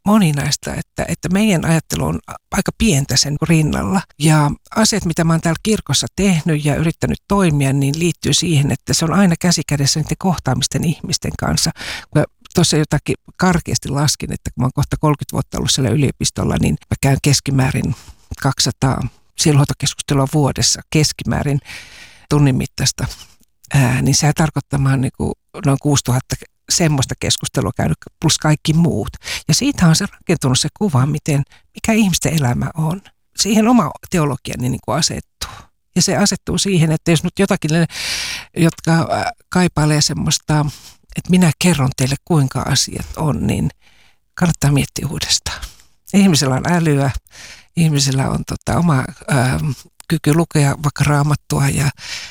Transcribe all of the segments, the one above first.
moninaista, että meidän ajattelu on aika pientä sen rinnalla. Ja asiat, mitä mä oon täällä kirkossa tehnyt ja yrittänyt toimia, niin liittyy siihen, että se on aina käsikädessä niiden kohtaamisten ihmisten kanssa. Kun tuossa jotakin karkeasti laskin, että kun mä oon kohta 30 vuotta ollut siellä yliopistolla, niin mä käyn keskimäärin 200 sielunhoitokeskustelua vuodessa keskimäärin tunnin mittaista. Niin sehän tarkoittaa, mä oon niin kuin noin 6000 semmoista keskustelua käynyt plus kaikki muut. Ja siitä on se rakentunut se kuva, mikä ihmisten elämä on. Siihen oma teologiani niin kuin asettuu. Ja se asettuu siihen, että jos nyt jotakin, jotka kaipailee semmoista, että minä kerron teille kuinka asiat on, niin kannattaa miettiä uudestaan. Ihmisellä on älyä, ihmisellä on oma kyky lukea vaikka Raamattua ja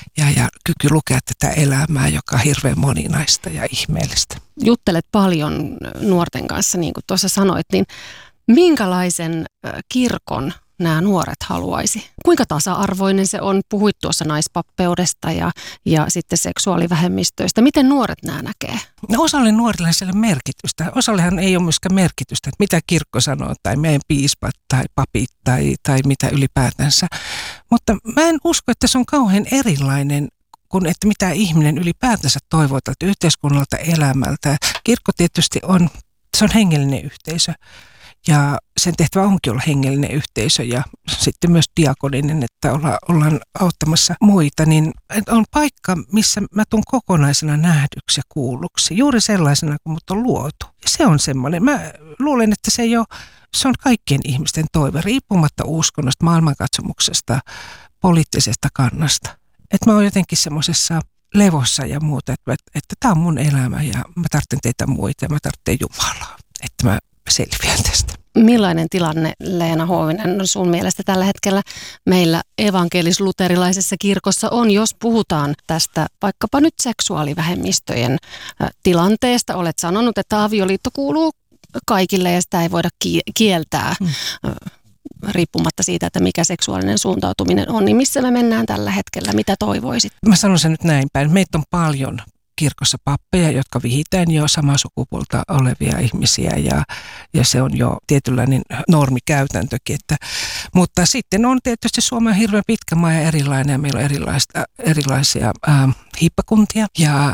kyky lukea tätä elämää, joka on hirveän moninaista ja ihmeellistä. Juttelet paljon nuorten kanssa, niin kuin tuossa sanoit, niin minkälaisen kirkon nämä nuoret haluaisi? Kuinka tasa-arvoinen se on? Puhuit tuossa naispappeudesta ja sitten seksuaalivähemmistöistä. Miten nuoret nämä näkee? No osalle nuorille ei ole merkitystä. Osallehan ei ole myöskään merkitystä, että mitä kirkko sanoo tai meidän piispat tai papit tai mitä ylipäätänsä. Mutta mä en usko, että se on kauhean erilainen kuin että mitä ihminen ylipäätänsä toivoo tältä yhteiskunnalta elämältä. Kirkko tietysti se on hengellinen yhteisö. Ja sen tehtävä onkin olla hengellinen yhteisö ja sitten myös diakoninen, että ollaan auttamassa muita. Niin on paikka, missä mä tuun kokonaisena nähdyksi ja kuulluksi. Juuri sellaisena, kun mut on luotu. Ja se on semmoinen. Mä luulen, että se on kaikkien ihmisten toive, riippumatta uskonnosta, maailmankatsomuksesta, poliittisesta kannasta. Että mä oon jotenkin semmoisessa levossa ja muuta, että tää on mun elämä ja mä tarvitsen teitä muita ja mä tarvitsen Jumalaa, että mä selviän tästä. Millainen tilanne, Leena Huovinen, sun mielestä tällä hetkellä meillä evankelis-luterilaisessa kirkossa on, jos puhutaan tästä vaikkapa nyt seksuaalivähemmistöjen tilanteesta? Olet sanonut, että avioliitto kuuluu kaikille ja sitä ei voida kieltää riippumatta siitä, että mikä seksuaalinen suuntautuminen on. Niin missä me mennään tällä hetkellä? Mitä toivoisit? Mä sanon sen nyt näin päin. Meitä on paljon kirkossa pappeja, jotka vihitään jo samaa sukupuolta olevia ihmisiä ja se on jo tietynlainen normikäytäntökin. Mutta sitten on tietysti Suomi on hirveän pitkä maa ja erilainen ja meillä on erilaisia hiippakuntia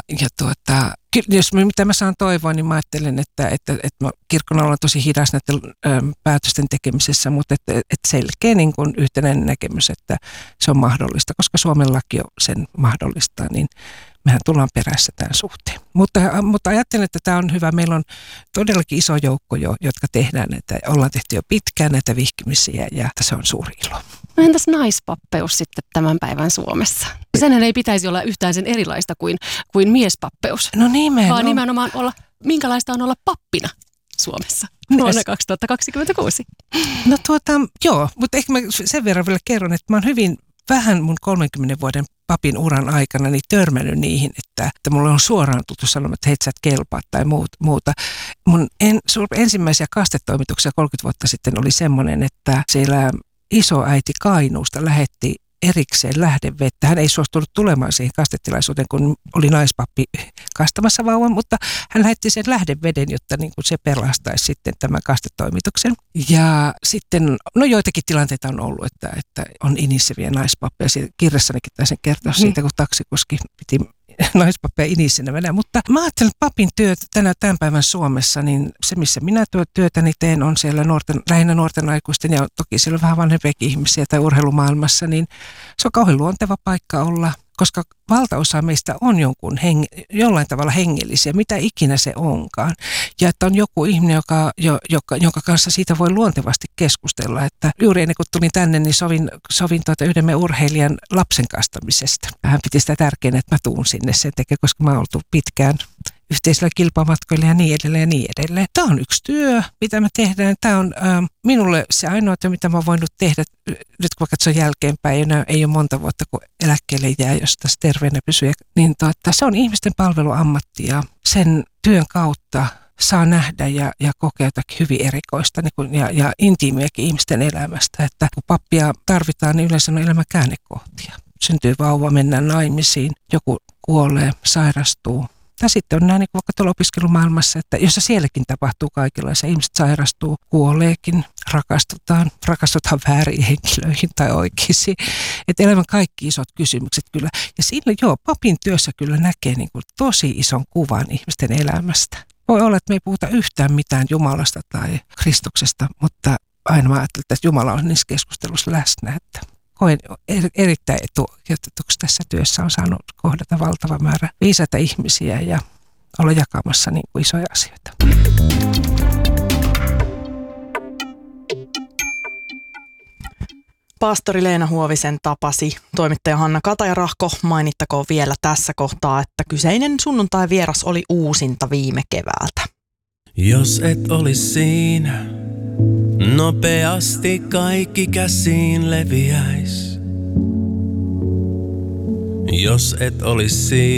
jos mitä mä saan toivoa, niin mä ajattelen, että kirkkona ollaan tosi hidas näiden päätösten tekemisessä, mutta että selkeä niin kuin yhtenäinen näkemys, että se on mahdollista, koska Suomen laki sen mahdollistaa, niin mehän tullaan perässä tämän suhteen. Mutta ajattelen, että tämä on hyvä. Meillä on todellakin iso joukko jo, jotka tehdään näitä, ollaan tehty jo pitkään näitä vihkimisiä ja se on suuri ilo. No entäs naispappeus sitten tämän päivän Suomessa? Senhän ei pitäisi olla yhtään sen erilaista kuin miespappeus. No nimenomaan. Vaan nimenomaan minkälaista on olla pappina Suomessa vuonna 2026. No joo, mutta ehkä mä sen verran vielä kerron, että mä oon hyvin vähän mun 30 vuoden papin uran aikana niin törmännyt niihin, että mulla on suoraan tuttu sanomaan, että hei sä et kelpaa tai muuta. Mun ensimmäisiä kastetoimituksia 30 vuotta sitten oli semmoinen, että siellä isoäiti Kainuusta lähetti erikseen lähdevettä. Hän ei suostunut tulemaan siihen kastetilaisuuteen, kun oli naispappi kastamassa vauvan, mutta hän lähetti sen lähdeveden, jotta niin kuin se pelastaisi sitten tämän kastetoimituksen. Ja sitten, joitakin tilanteita on ollut, että on inisseviä naispappeja. Kirjassanikin taisin kertoa siitä, kun taksikuski piti naispappeja inissenä mennä. Mutta mä ajattelen, että papin työ tämän päivän Suomessa, niin se missä minä työtäni teen on siellä lähinnä nuorten aikuisten ja toki siellä vähän vanhempiakin ihmisiä tai urheilumaailmassa, niin se on kauhean luonteva paikka olla, koska valtaosa meistä on jollain tavalla hengellisiä, mitä ikinä se onkaan. Ja että on joku ihminen, jonka kanssa siitä voi luontevasti keskustella. Että juuri ennen kuin tulin tänne, niin sovin yhden meidän urheilijan lapsen kastamisesta. Hän piti sitä tärkeänä, että mä tuun sinne sen takia, koska mä oon oltu pitkään yhteisillä kilpamatkoilla ja niin edelleen ja niin edelleen. Tämä on yksi työ, mitä me tehdään. Tämä on minulle se ainoa työ, mitä mä oon voinut tehdä. Nyt kun mä katson jälkeenpäin, ei ole monta vuotta, kun eläkkeelle jää, jos tässä terveenä pysyy. Niin se on ihmisten palveluammatti ja sen työn kautta saa nähdä ja kokea jotakin hyvin erikoista ja intiimiäkin ihmisten elämästä. Että kun pappia tarvitaan, niin yleensä on elämän käännekohtia. Syntyy vauva, mennään naimisiin, joku kuolee, sairastuu. Tai sitten on näin niin vaikka tuolla opiskelumaailmassa, että jossa sielläkin tapahtuu kaikenlaisia. Ihmiset sairastuu, kuoleekin, rakastutaan väärin henkilöihin tai oikeisiin. Että elämän kaikki isot kysymykset kyllä. Ja siinä papin työssä kyllä näkee niin kuin tosi ison kuvan ihmisten elämästä. Voi olla, että me ei puhuta yhtään mitään Jumalasta tai Kristuksesta, mutta aina mä ajattelen, että Jumala on niissä keskustelussa läsnä, että koen erittäin etuoikeutetuksi tässä työssä on saanut kohdata valtava määrä viisaita ihmisiä ja olla jakamassa niin kuin isoja asioita. Pastori Leena Huovisen tapasi toimittaja Hanna Katajarahko. Mainittakoon vielä tässä kohtaa, että kyseinen sunnuntai-vieras oli uusinta viime keväältä. Jos et olis siinä, nopeasti kaikki käsiin leviäis. Jos et olis siinä.